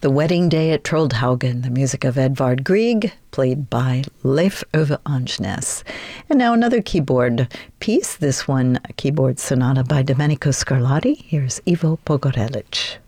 The Wedding Day at Troldhaugen, the music of Edvard Grieg, played by Leif Ove Andsnes. And now another keyboard piece, this one a keyboard sonata by Domenico Scarlatti. Here's Ivo Pogorelic.